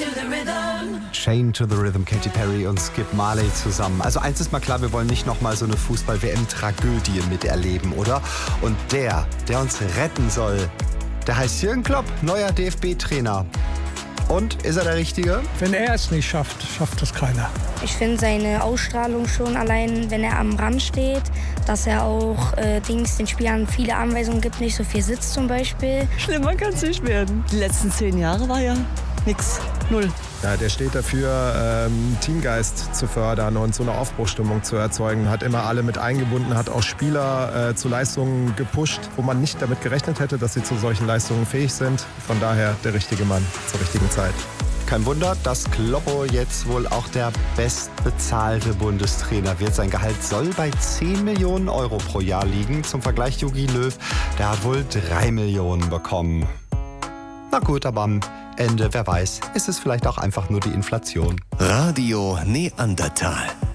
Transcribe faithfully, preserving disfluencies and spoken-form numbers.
Chain to the Rhythm, Katy Perry und Skip Marley zusammen. Also eins ist mal klar, wir wollen nicht nochmal so eine Fußball-W M-Tragödie miterleben, oder? Und der, der uns retten soll, der heißt Jürgen Klopp, neuer D F B-Trainer. Und, ist er der Richtige? Wenn er es nicht schafft, schafft es keiner. Ich finde seine Ausstrahlung schon allein, wenn er am Rand steht, dass er auch äh, Dings den Spielern viele Anweisungen gibt, nicht so viel sitzt zum Beispiel. Schlimmer kann es nicht werden. Die letzten zehn Jahre war ja nix, null. Ja, der steht dafür, ähm, Teamgeist zu fördern und so eine Aufbruchsstimmung zu erzeugen. Hat immer alle mit eingebunden, hat auch Spieler äh, zu Leistungen gepusht, wo man nicht damit gerechnet hätte, dass sie zu solchen Leistungen fähig sind. Von daher der richtige Mann zur richtigen Zeit. Kein Wunder, dass Kloppo jetzt wohl auch der bestbezahlte Bundestrainer wird. Sein Gehalt soll bei zehn Millionen Euro pro Jahr liegen. Zum Vergleich Jogi Löw, der hat wohl drei Millionen bekommen. Na gut, aber am Ende, wer weiß, ist es vielleicht auch einfach nur die Inflation. Radio Neandertal.